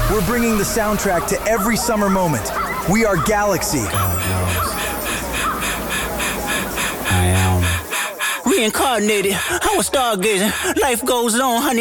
We're bringing the soundtrack to every summer moment. We are Galaxy. I am reincarnated. I was stargazing. Life goes on, honey.